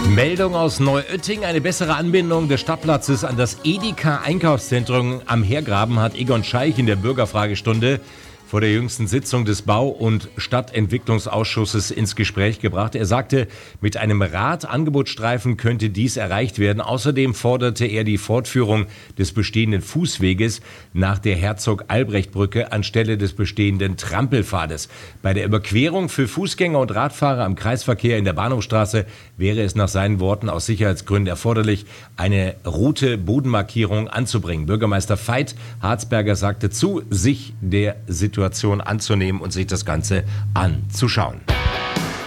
Meldung aus Neuötting. Eine bessere Anbindung des Stadtplatzes an das Edeka-Einkaufszentrum am Heergraben hat Egon Scheich in der Bürgerfragestunde vor der jüngsten Sitzung des Bau- und Stadtentwicklungsausschusses ins Gespräch gebracht. Er sagte, mit einem Radangebotsstreifen könnte dies erreicht werden. Außerdem forderte er die Fortführung des bestehenden Fußweges nach der Herzog-Albrecht-Brücke anstelle des bestehenden Trampelpfades. Bei der Überquerung für Fußgänger und Radfahrer am Kreisverkehr in der Bahnhofstraße wäre es nach seinen Worten aus Sicherheitsgründen erforderlich, eine Route-Bodenmarkierung anzubringen. Bürgermeister Veit Harzberger sagte zu, sich der Situation anzunehmen und sich das Ganze anzuschauen.